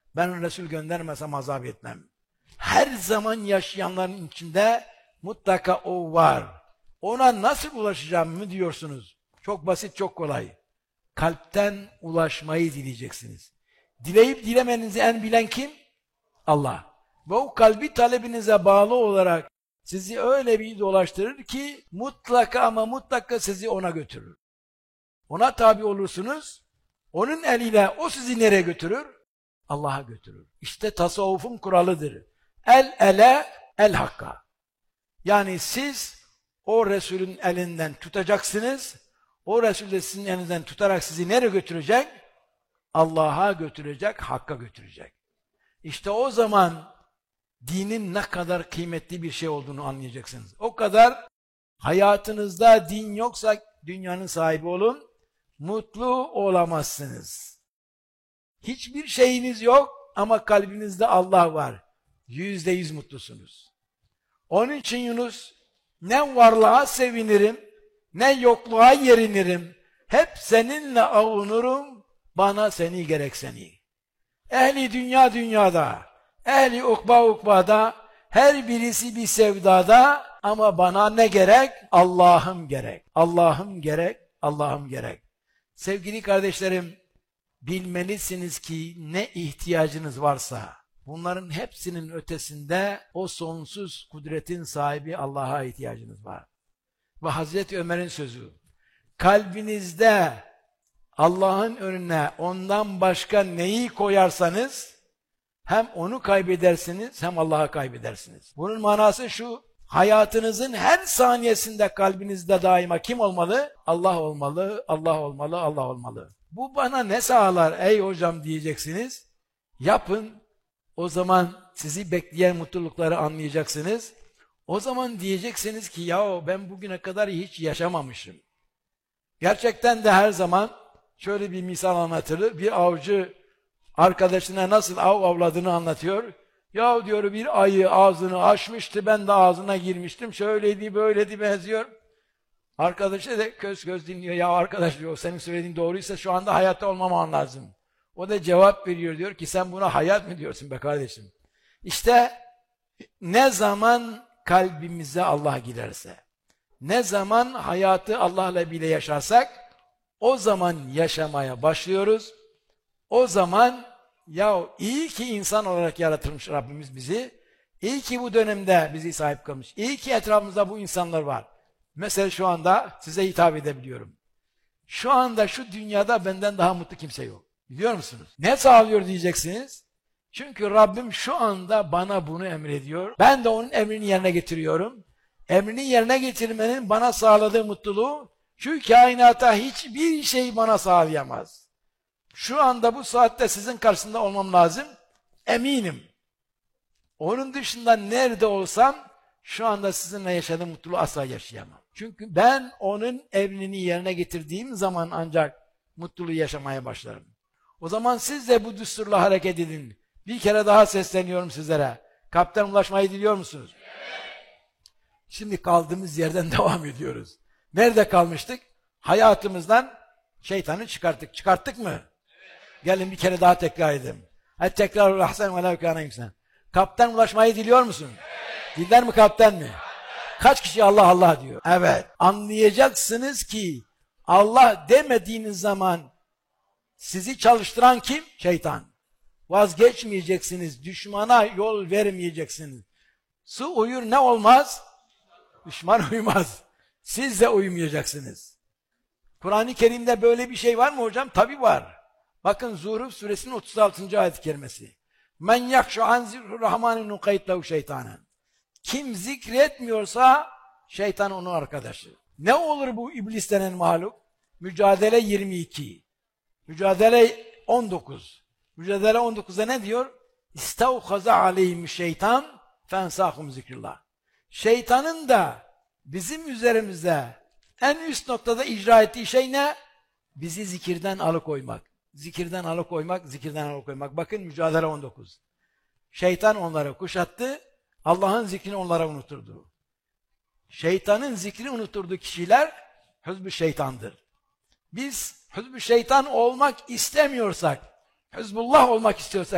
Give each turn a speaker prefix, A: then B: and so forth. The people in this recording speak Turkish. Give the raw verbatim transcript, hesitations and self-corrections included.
A: Ben Resul göndermesem azap etmem. Her zaman yaşayanların içinde mutlaka o var. Ona nasıl ulaşacağım mı diyorsunuz? Çok basit, çok kolay. Kalpten ulaşmayı dileyeceksiniz. Dileyip dilemenizi en bilen kim? Allah. Ve o kalbi talebinize bağlı olarak sizi öyle bir dolaştırır ki mutlaka ama mutlaka sizi ona götürür. Ona tabi olursunuz. Onun eliyle o sizi nereye götürür? Allah'a götürür. İşte tasavvufun kuralıdır. El ele, el hakka. Yani siz o Resulün elinden tutacaksınız. O Resul de sizin elinizden tutarak sizi nereye götürecek? Allah'a götürecek, Hakk'a götürecek. İşte o zaman dinin ne kadar kıymetli bir şey olduğunu anlayacaksınız. O kadar hayatınızda din yoksa dünyanın sahibi olun, mutlu olamazsınız. Hiçbir şeyiniz yok ama kalbinizde Allah var. Yüzde yüz mutlusunuz. Onun için Yunus, ne varlığa sevinirim, ne yokluğa yerinirim. Hep seninle avunurum, bana seni gerek seni. Ehli dünya dünyada, ehli ukba ukbada, her birisi bir sevdada ama bana ne gerek? Allah'ım gerek. Allah'ım gerek, Allah'ım gerek. Sevgili kardeşlerim, bilmelisiniz ki ne ihtiyacınız varsa, bunların hepsinin ötesinde o sonsuz kudretin sahibi Allah'a ihtiyacınız var. Ve Hazreti Ömer'in sözü, kalbinizde Allah'ın önüne ondan başka neyi koyarsanız, hem onu kaybedersiniz hem Allah'ı kaybedersiniz. Bunun manası şu, hayatınızın her saniyesinde kalbinizde daima kim olmalı? Allah olmalı, Allah olmalı, Allah olmalı. Bu bana ne sağlar ey hocam diyeceksiniz. Yapın, o zaman sizi bekleyen mutlulukları anlayacaksınız. O zaman diyeceksiniz ki ya ben bugüne kadar hiç yaşamamışım. Gerçekten de her zaman şöyle bir misal anlatılır. Bir avcı arkadaşına nasıl av avladığını anlatıyor. Ya diyor bir ayı ağzını açmıştı, ben de ağzına girmiştim. Şöyleydi, böyleydi, benziyor. Arkadaşı da göz göz dinliyor. Ya arkadaş diyor, senin söylediğin doğruysa şu anda hayatta olmaman lazım. O da cevap veriyor, diyor ki sen buna hayat mı diyorsun be kardeşim? İşte ne zaman kalbimize Allah girerse, ne zaman hayatı Allah'la bile yaşarsak, o zaman yaşamaya başlıyoruz. O zaman ya iyi ki insan olarak yaratılmış Rabbimiz bizi, iyi ki bu dönemde bizi sahip kılmış, iyi ki etrafımızda bu insanlar var. Mesela şu anda size hitap edebiliyorum. Şu anda şu dünyada benden daha mutlu kimse yok. Biliyor musunuz? Ne sağlıyor diyeceksiniz? Çünkü Rabbim şu anda bana bunu emrediyor. Ben de onun emrini yerine getiriyorum. Emrini yerine getirmenin bana sağladığı mutluluğu şu kainata hiçbir şey bana sağlayamaz. Şu anda bu saatte sizin karşısında olmam lazım. Eminim. Onun dışında nerede olsam şu anda sizinle yaşadığım mutluluğu asla yaşayamam. Çünkü ben onun emrini yerine getirdiğim zaman ancak mutluluğu yaşamaya başlarım. O zaman siz de bu düsturla hareket edin. Bir kere daha sesleniyorum sizlere. Kalpten ulaşmayı diliyor musunuz? Evet. Şimdi kaldığımız yerden devam ediyoruz. Nerede kalmıştık? Hayatımızdan şeytanı çıkarttık. Çıkarttık mı? Evet. Gelin bir kere daha tekrar edelim. Hadi tekrar rahsen ve levkâne imsen. Kalpten ulaşmayı diliyor musun? Evet. Diller mi kalpten mi? Evet. Kaç kişi Allah Allah diyor? Evet. Anlayacaksınız ki Allah demediğiniz zaman sizi çalıştıran kim? Şeytan. Vazgeçmeyeceksiniz. Düşmana yol vermeyeceksiniz. Su uyur ne olmaz? Düşman uyumaz. Siz de uyumayacaksınız. Kur'an-ı Kerim'de böyle bir şey var mı hocam? Tabii var. Bakın Zuhruf suresinin otuz altıncı ayet-i kerimesi. Men yakşu an zikri rahmanin nukayt lehu şeytanen. Kim zikretmiyorsa şeytan onun arkadaşı. Ne olur bu iblis denen mahluk? Mücadele yirmi iki. Mücadele on dokuz. Mücadele on dokuzda ne diyor? İstavkaza aleyhim şeytan fensahum zikrillah. Şeytanın da bizim üzerimizde en üst noktada icra ettiği şey ne? Bizi zikirden alıkoymak. Zikirden alıkoymak, zikirden alıkoymak. Bakın Mücadele on dokuz. Şeytan onları kuşattı, Allah'ın zikrini onlara unutturdu. Şeytanın zikrini unutturduğu kişiler hızb-ı şeytandır. Biz hızb-ı şeytan olmak istemiyorsak, Hizbullah olmak istiyorsak,